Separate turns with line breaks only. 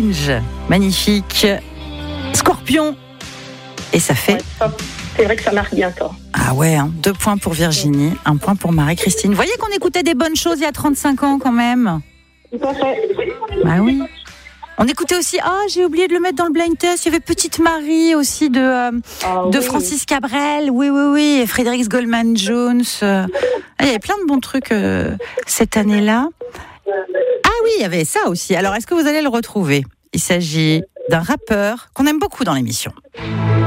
Change. Magnifique. Scorpion. Et ça fait...
Ouais, c'est vrai que ça marque bien tort.
Ah ouais, 2 points pour Virginie, 1 point pour Marie-Christine. Vous voyez qu'on écoutait des bonnes choses il y a 35 ans quand même.
Tout à fait.
Bah oui. On écoutait aussi, j'ai oublié de le mettre dans le blind test, il y avait Petite Marie aussi de Francis Cabrel, oui, et Frédéric Goldman Jones. Il y avait plein de bons trucs cette année-là. Ah oui, il y avait ça aussi. Alors, est-ce que vous allez le retrouver ? Il s'agit d'un rappeur qu'on aime beaucoup dans l'émission.